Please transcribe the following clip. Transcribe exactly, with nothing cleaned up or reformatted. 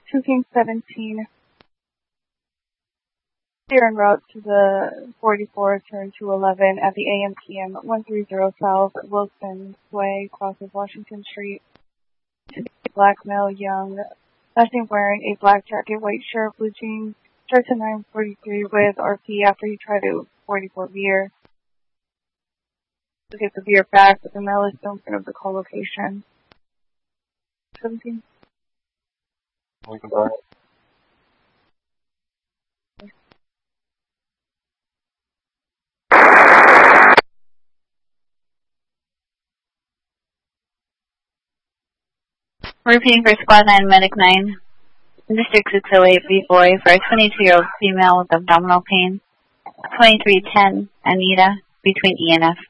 two King seventeen. Clear en route to the forty-four, turn two eleven at the A M P M one thirty South Wilson Way, crosses Washington Street. Black male, young, last name wearing a black jacket, white shirt, blue jeans, starts at nine forty-three with R P after he tried a forty-four beer. To get the beer back, but the mail is still in front of the call location. seventeen. We can go ahead. Repeating for Squad nine, Medic nine. District six oh eight, B-Boy, for a twenty-two-year-old female with abdominal pain. twenty-three ten, Anita, between E and F.